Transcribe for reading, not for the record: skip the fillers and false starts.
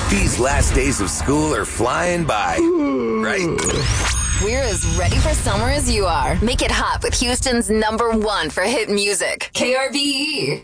These last days of school are flying by, right? We're as ready for summer as you are. Make it hot with Houston's #1 for hit music, KRBE.